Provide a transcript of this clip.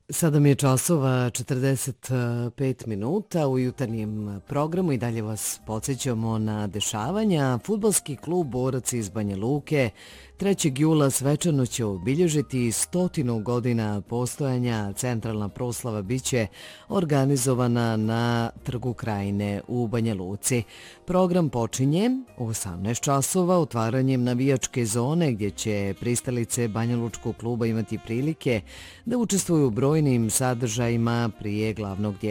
Sada mi je časova 45 minuta u jutarnjem programu i dalje vas podsjećamo na dešavanja. Fudbalski klub Borac iz Banja Luke 3. jula svečano će obilježiti 100 godina postojanja. Centralna proslava biće organizovana na Trgu Krajine u Banja Luci. Program počinje u 18 časova otvaranjem navijačke zone gdje će pristalice Banja Lučkog kluba imati prilike da učestvuju u brojnim sadržajima prije glavnog dijela